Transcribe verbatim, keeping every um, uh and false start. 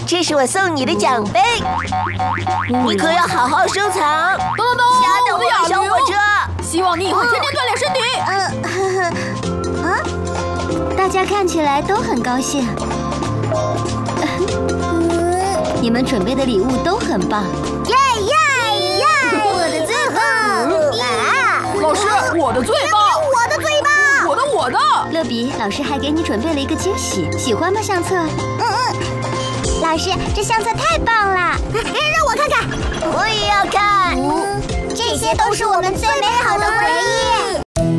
这是我送你的奖杯，你可要好好收藏。 等等等， 吓得我的哑小火车。 希望你以后天天锻炼身体。 嗯，啊，大家看起来都很高兴。你们准备的礼物都很棒。 耶耶耶！我的最棒！啊！ 老师，我的最棒！ 我的最棒！ 我的我的。 乐比，老师还给你准备了一个惊喜，喜欢吗？相册？ 嗯嗯。老师，这相册太棒了，让我看看。 我也要看。 这些都是我们最美好的回忆。